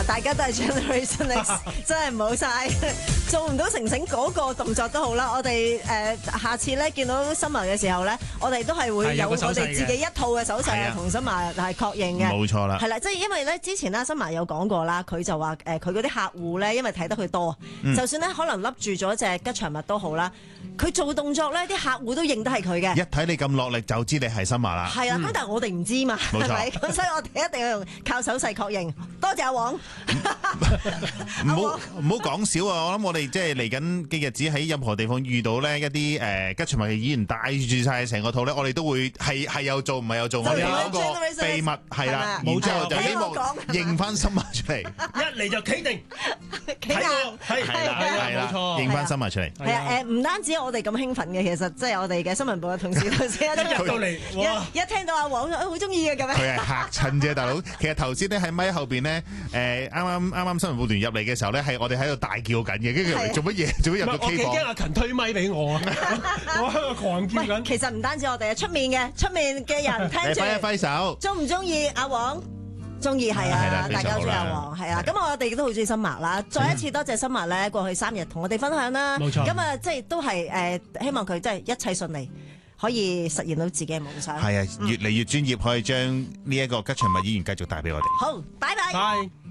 哇！大家都係 Generation X， 真係唔好晒，做唔到成嗰個動作都好啦。我哋下次咧見到Summer嘅時候咧，我哋都係會有我哋自己一套嘅手勢同Summer係確認嘅。 冇錯啦， 係啦，即係因為咧之前啦，Summer有講過啦，佢就話佢嗰啲客戶咧，因為睇得佢多，就算咧可能笠住咗隻吉祥物都好啦，佢做動作咧，啲客戶都認得係佢嘅。 一睇你咁落力就知你係Summer啦。 係啊，咁但係我哋唔知嘛，係咪？咁所以我哋一定要用靠手勢確認。多謝阿黃。 唔好講少啊！我諗我哋即係嚟緊嘅日子喺任何地方遇到咧一啲吉祥物嘅演員帶住晒成個套咧，我哋都會係有做唔係有做，我哋有一個秘密係啦，冇錯就希望認翻Summer出嚟， 一嚟就企定， 企硬係啦，冇錯， 認翻Summer出嚟。 係啊，唔單止我哋咁興奮嘅，其實即係我哋嘅新聞部嘅同事頭先一入到嚟，一聽到阿黃好中意嘅咁樣， 佢係嚇親啫，大佬。其實頭先咧喺咪後邊咧，啱新聞部團入嚟嘅時候咧，係我哋喺度大叫緊嘅，跟住做乜嘢？做乜入到 K 房？ 我幾驚阿勤推咪俾我啊！我喺度狂叫緊。 其實唔單止我哋，出面嘅人聽住， 揮一揮手， 中唔中意阿黃？中意係啊，大家中意阿黃係啊，咁我哋都好中意Summer啦。再一次多謝Summer咧，過去3日同我哋分享啦。 冇錯。 咁啊，即係都係希望佢真係一切順利，可以實現到自己嘅夢想。 係啊，越嚟越專業，可以將呢一個吉祥物演員繼續帶俾我哋。 好，拜拜。 拜。